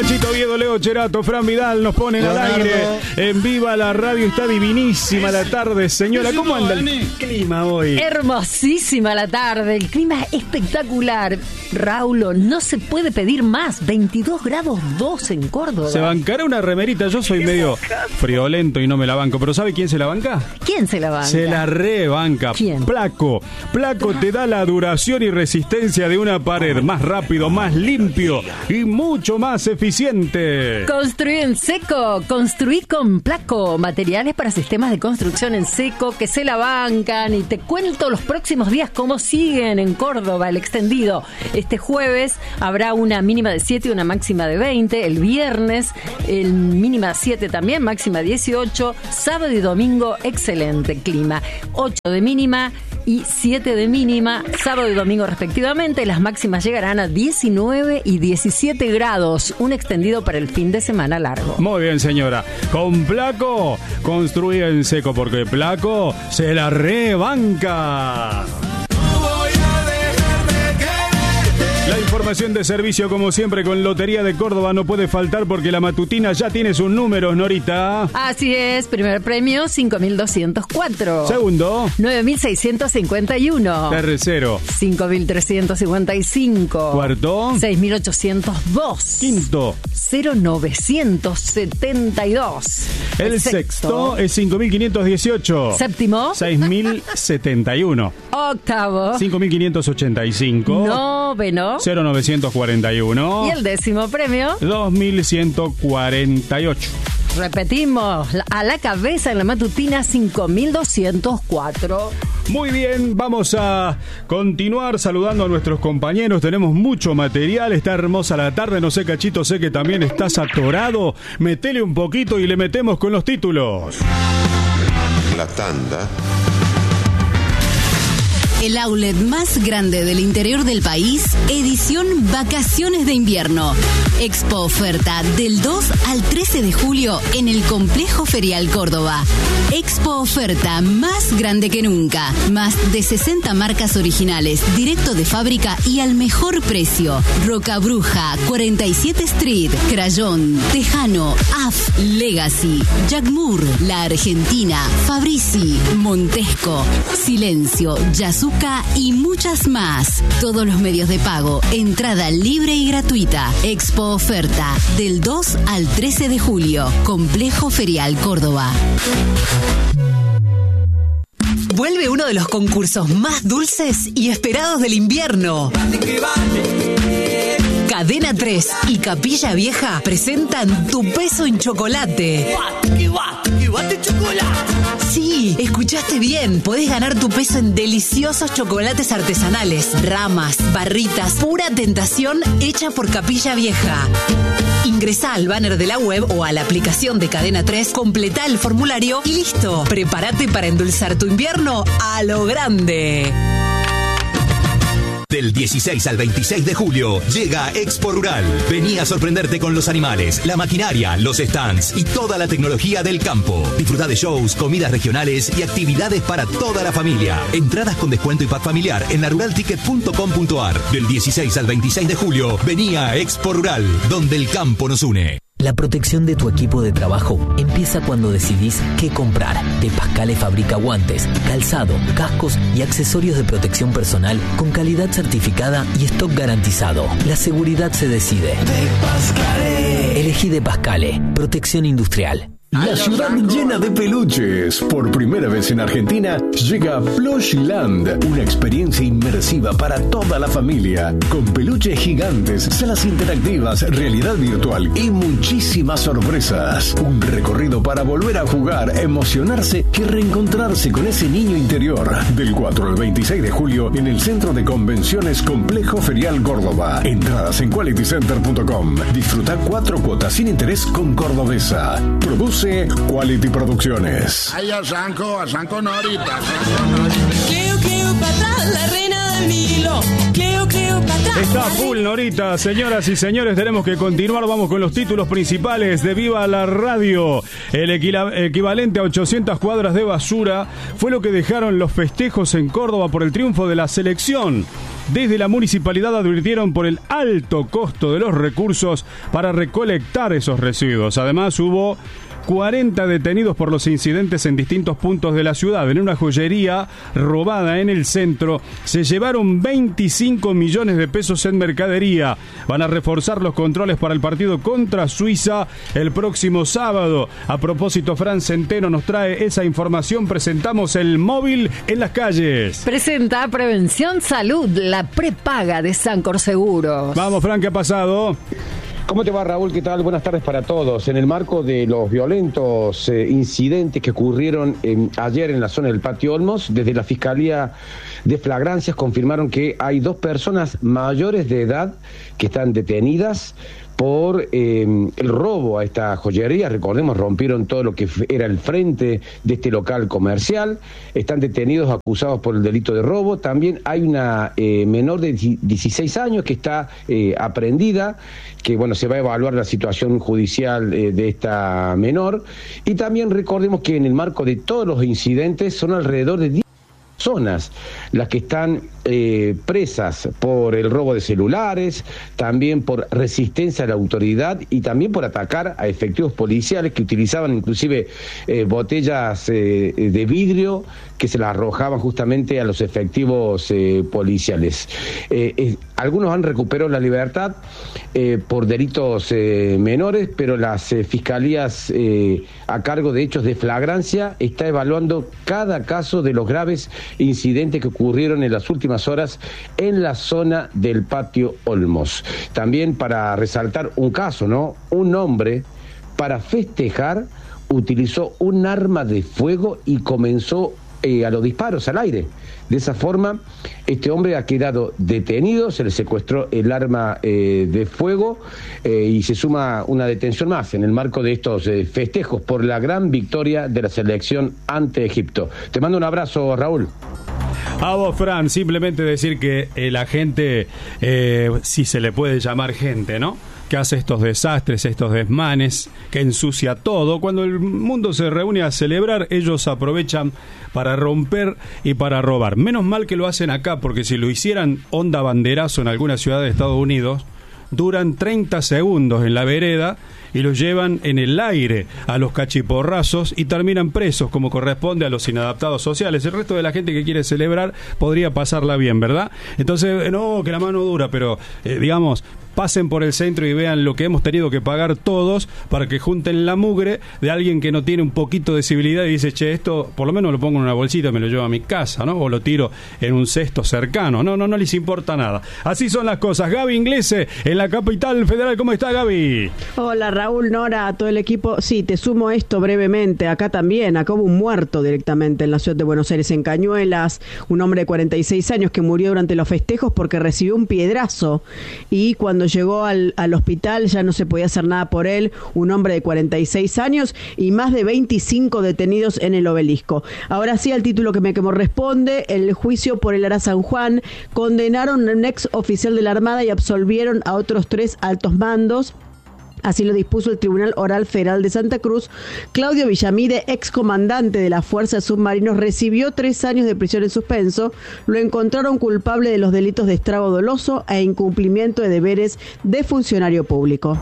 Chito, Viedo, Leo Cherato, Fran Vidal nos ponen al aire. En Viva la Radio, está divinísima la tarde, señora. ¿Cómo anda el clima hoy? Hermosísima la tarde, el clima es espectacular. Raulo, no se puede pedir más. 22 grados 2 en Córdoba. Se bancará una remerita. Yo soy medio friolento y no me la banco, pero ¿sabe quién se la banca? ¿Quién se la banca? Se la rebanca. ¿Quién? Placo. Placo te da la duración y resistencia de una pared. Más rápido, más limpio y mucho más eficiente. Construí en seco. Construí con Placo. Materiales para sistemas de construcción en seco que se la bancan. Y te cuento los próximos días cómo siguen en Córdoba el extendido. Este jueves habrá una mínima de 7 y una máxima de 20. El viernes, el mínima 7 también, máxima 18. Sábado y domingo, excelente clima. 8 de mínima y 7 de mínima, sábado y domingo respectivamente. Las máximas llegarán a 19 y 17 grados. Un extendido para el fin de semana largo. Muy bien, señora. Con Placo, construye en seco, porque Placo se la rebanca. La información de servicio, como siempre, con Lotería de Córdoba no puede faltar, porque la matutina ya tiene sus números, Norita. Así es, primer premio 5.204. Segundo 9.651. Tercero 5.355. Cuarto 6.802. Quinto 0.972. El sexto es 5.518. Séptimo 6.071. Octavo 5.585. Noveno 0.941. y el décimo premio 2.148. repetimos, a la cabeza en la matutina 5.204. Muy bien, vamos a continuar saludando a nuestros compañeros. Tenemos mucho material, está hermosa la tarde. No sé, Cachito, sé que también estás atorado. Metele un poquito y le metemos con los títulos. La tanda. El outlet más grande del interior del país, edición Vacaciones de Invierno. Expo Oferta del 2 al 13 de julio en el Complejo Ferial Córdoba. Expo Oferta más grande que nunca. Más de 60 marcas originales, directo de fábrica y al mejor precio. Roca Bruja, 47 Street, Crayón, Tejano, AF, Legacy, Jack Moore, La Argentina, Fabrizi, Montesco, Silencio, Yasuka y muchas más. Todos los medios de pago, entrada libre y gratuita. Expo Oferta del 2 al 13 de julio. Complejo Ferial Córdoba. Vuelve uno de los concursos más dulces y esperados del invierno. Cadena 3 y Capilla Vieja presentan Tu Peso en Chocolate. Sí, escuchaste bien. Podés ganar tu peso en deliciosos chocolates artesanales, ramas, barritas, pura tentación hecha por Capilla Vieja. Ingresá al banner de la web o a la aplicación de Cadena 3, completá el formulario y listo. Prepárate para endulzar tu invierno a lo grande. Del 16 al 26 de julio llega Expo Rural. Vení a sorprenderte con los animales, la maquinaria, los stands y toda la tecnología del campo. Disfrutá de shows, comidas regionales y actividades para toda la familia. Entradas con descuento y pack familiar en laruralticket.com.ar. Del 16 al 26 de julio, vení a Expo Rural, donde el campo nos une. La protección de tu equipo de trabajo empieza cuando decidís qué comprar. De Pascale fabrica guantes, calzado, cascos y accesorios de protección personal con calidad certificada y stock garantizado. La seguridad se decide. De Pascale. Elegí De Pascale. Protección industrial. La ciudad llena de peluches. Por primera vez en Argentina llega Plushland, una experiencia inmersiva para toda la familia, con peluches gigantes, salas interactivas, realidad virtual y muchísimas sorpresas. Un recorrido para volver a jugar, emocionarse y reencontrarse con ese niño interior. Del 4 al 26 de julio en el Centro de Convenciones Complejo Ferial Córdoba. Entradas en qualitycenter.com. Disfruta 4 cuotas sin interés con Cordobesa. Produce Quality Producciones. Ay, arranco Norita. Cleo, Cleopatra, la reina del Nilo. Cleo, Está full, Norita. Señoras y señores, tenemos que continuar. Vamos con los títulos principales de Viva la Radio. El equivalente a 800 cuadras de basura fue lo que dejaron los festejos en Córdoba por el triunfo de la selección. Desde la municipalidad advirtieron por el alto costo de los recursos para recolectar esos residuos. Además, hubo 40 detenidos por los incidentes en distintos puntos de la ciudad. En una joyería robada en el centro se llevaron 25 millones de pesos en mercadería. Van a reforzar los controles para el partido contra Suiza el próximo sábado. A propósito, Fran Centeno nos trae esa información. Presentamos el móvil en las calles. Presenta Prevención Salud, la prepaga de Sancor Seguros. Vamos, Fran, ¿qué ha pasado? ¿Cómo te va, Raúl? ¿Qué tal? Buenas tardes para todos. En el marco de los violentos incidentes que ocurrieron ayer en la zona del Patio Olmos, desde la Fiscalía de Flagrancias confirmaron que hay 2 personas mayores de edad que están detenidas por el robo a esta joyería. Recordemos, rompieron todo lo que era el frente de este local comercial. Están detenidos acusados por el delito de robo. También hay una menor de 16 años que está aprehendida, que bueno, se va a evaluar la situación judicial de esta menor. Y también recordemos que en el marco de todos los incidentes son alrededor de 10 personas las que están presas por el robo de celulares, también por resistencia a la autoridad y también por atacar a efectivos policiales que utilizaban inclusive botellas de vidrio que se las arrojaban justamente a los efectivos policiales. Algunos han recuperado la libertad por delitos menores, pero las fiscalías a cargo de hechos de flagrancia está evaluando cada caso de los graves incidentes que ocurrieron en las últimas horas en la zona del Patio Olmos. También para resaltar un caso, ¿no? Un hombre, para festejar, utilizó un arma de fuego y comenzó a los disparos al aire. De esa forma, este hombre ha quedado detenido, se le secuestró el arma de fuego y se suma una detención más en el marco de estos festejos por la gran victoria de la selección ante Egipto. Te mando un abrazo, Raúl. A vos, Fran, simplemente decir que la gente, si se le puede llamar gente, ¿no?, que hace estos desastres, estos desmanes, que ensucia todo. Cuando el mundo se reúne a celebrar, ellos aprovechan para romper y para robar. Menos mal que lo hacen acá, porque si lo hicieran onda banderazo en alguna ciudad de Estados Unidos, duran 30 segundos en la vereda y los llevan en el aire a los cachiporrazos y terminan presos como corresponde a los inadaptados sociales. El resto de la gente que quiere celebrar podría pasarla bien, ¿verdad? Entonces, no, que la mano dura, pero digamos, pasen por el centro y vean lo que hemos tenido que pagar todos para que junten la mugre de alguien que no tiene un poquito de civilidad y dice, che, esto por lo menos lo pongo en una bolsita y me lo llevo a mi casa, ¿no? O lo tiro en un cesto cercano. No les importa nada. Así son las cosas. Gaby Inglese, en la capital federal. ¿Cómo está, Gaby? Hola, Raúl, Nora, a todo el equipo. Sí, te sumo esto brevemente. Acá también, acá hubo un muerto directamente en la ciudad de Buenos Aires, en Cañuelas, un hombre de 46 años que murió durante los festejos porque recibió un piedrazo y cuando llegó al hospital ya no se podía hacer nada por él. Un hombre de 46 años y más de 25 detenidos en el Obelisco. Ahora sí, al título que me corresponde, el juicio por el Ara San Juan. Condenaron a un ex oficial de la Armada y absolvieron a otros 3 altos mandos. Así lo dispuso el Tribunal Oral Federal de Santa Cruz. Claudio Villamide, excomandante de la Fuerza de Submarinos, recibió 3 años de prisión en suspenso. Lo encontraron culpable de los delitos de estrago doloso e incumplimiento de deberes de funcionario público.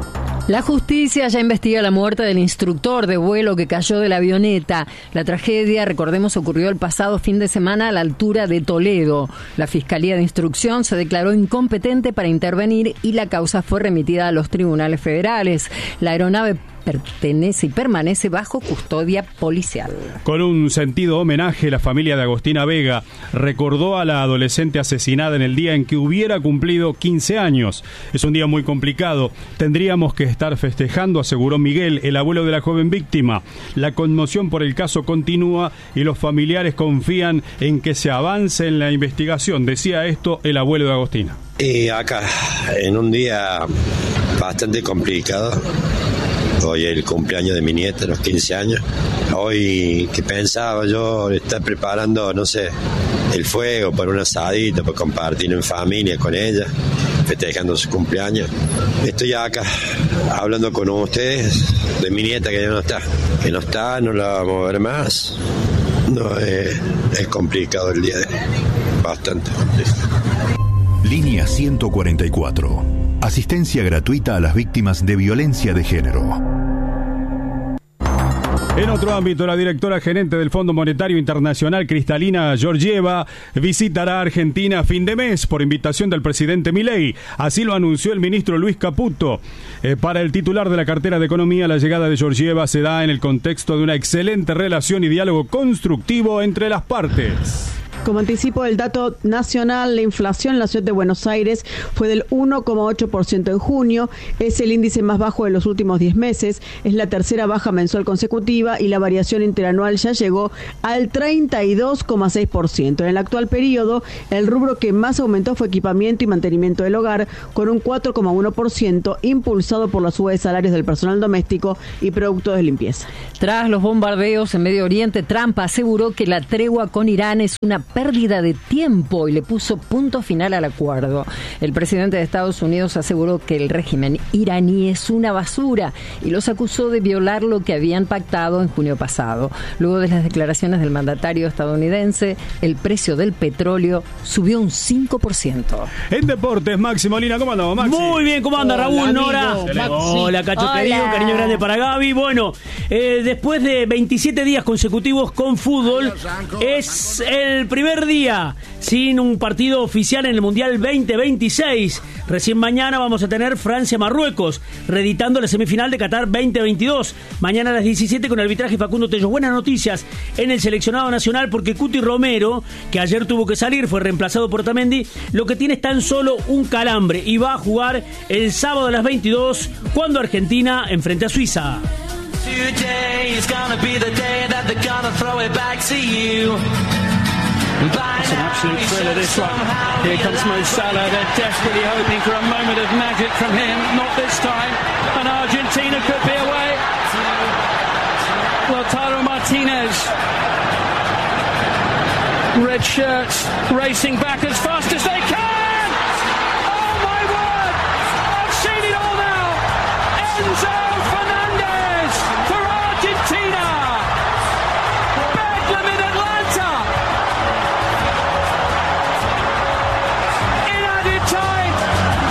La justicia ya investiga la muerte del instructor de vuelo que cayó de la avioneta. La tragedia, recordemos, ocurrió el pasado fin de semana a la altura de Toledo. La Fiscalía de Instrucción se declaró incompetente para intervenir y la causa fue remitida a los tribunales federales. La aeronave pertenece y permanece bajo custodia policial. Con un sentido homenaje, la familia de Agostina Vega recordó a la adolescente asesinada en el día en que hubiera cumplido 15 años. Es un día muy complicado. Tendríamos que estar festejando, aseguró Miguel, el abuelo de la joven víctima. La conmoción por el caso continúa y los familiares confían en que se avance en la investigación. Decía esto el abuelo de Agostina. Acá, en un día bastante complicado. Hoy es el cumpleaños de mi nieta, los 15 años. Hoy, que pensaba yo, estar preparando, no sé, el fuego, por un asadito, por compartir en familia con ella, festejando su cumpleaños. Estoy acá hablando con ustedes de mi nieta que ya no está, no la vamos a ver más. No, es complicado el día de hoy, bastante complicado. Línea 144. Asistencia gratuita a las víctimas de violencia de género. En otro ámbito, la directora gerente del Fondo Monetario Internacional, Kristalina Georgieva, visitará Argentina a fin de mes por invitación del presidente Milei. Así lo anunció el ministro Luis Caputo. Para el titular de la cartera de Economía, la llegada de Georgieva se da en el contexto de una excelente relación y diálogo constructivo entre las partes. Como anticipo del dato nacional, la inflación en la ciudad de Buenos Aires fue del 1,8% en junio. Es el índice más bajo de los últimos 10 meses. Es la tercera baja mensual consecutiva y la variación interanual ya llegó al 32,6%. En el actual periodo, el rubro que más aumentó fue equipamiento y mantenimiento del hogar, con un 4,1%, impulsado por la suba de salarios del personal doméstico y productos de limpieza. Tras los bombardeos en Medio Oriente, Trump aseguró que la tregua con Irán es una pérdida de tiempo y le puso punto final al acuerdo. El presidente de Estados Unidos aseguró que el régimen iraní es una basura y los acusó de violar lo que habían pactado en junio pasado. Luego de las declaraciones del mandatario estadounidense, el precio del petróleo subió un 5%. En deportes, Maxi Molina, ¿cómo andamos, Maxi? Muy bien, ¿cómo anda, Raúl, Nora? Hola, Cacho querido, cariño grande para Gaby. Bueno, después de 27 días consecutivos con fútbol, es el primer día sin un partido oficial en el Mundial 2026. Recién mañana vamos a tener Francia-Marruecos, reeditando la semifinal de Qatar 2022. Mañana a las 17 con arbitraje Facundo Tello. Buenas noticias en el seleccionado nacional porque Cuti Romero, que ayer tuvo que salir, fue reemplazado por Otamendi, lo que tiene es tan solo un calambre y va a jugar el sábado a las 22 cuando Argentina enfrente a Suiza. Today is gonna be the day that they're gonna throw it back to you. It's an absolute thriller, this one. Here comes Mo Salah. They're desperately hoping for a moment of magic from him. Not this time. And Argentina could be away. Lautaro Martinez. Red shirts racing back as fast as they